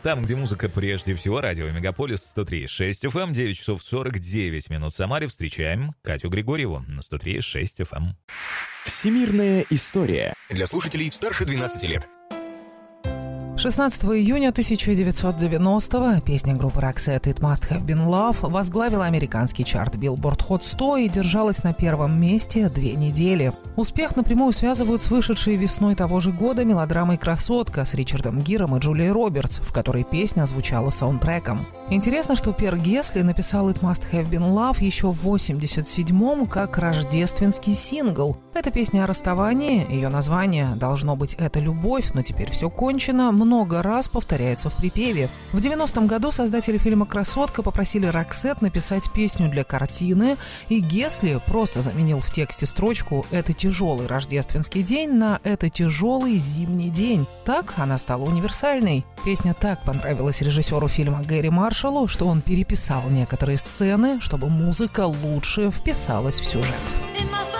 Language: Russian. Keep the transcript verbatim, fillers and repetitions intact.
Там, где музыка прежде всего, радио Мегаполис сто три и шесть эф эм, девять часов сорок девять минут в Самаре. Встречаем Катю Григорьеву на сто три и шесть эф эм. Всемирная история. Для слушателей старше двенадцати лет. шестнадцатого июня тысяча девятьсот девяностого песня группы Roxette «It Must Have Been Love» возглавила американский чарт Billboard Hot сто и держалась на первом месте две недели. Успех напрямую связывают с вышедшей весной того же года мелодрамой «Красотка» с Ричардом Гиром и Джулией Робертс, в которой песня звучала саундтреком. Интересно, что Пер Гесли написал «It Must Have Been Love» еще в восемьдесят седьмом как рождественский сингл. Это песня о расставании, ее название должно быть «Это любовь, но теперь все кончено», много раз повторяется в припеве. В девяностом году создатели фильма «Красотка» попросили Roxette написать песню для картины, и Гесли просто заменил в тексте строчку «Это тяжелый рождественский день» на «Это тяжелый зимний день». Так она стала универсальной. Песня так понравилась режиссеру фильма Гэри Маршаллу, что он переписал некоторые сцены, чтобы музыка лучше вписалась в сюжет.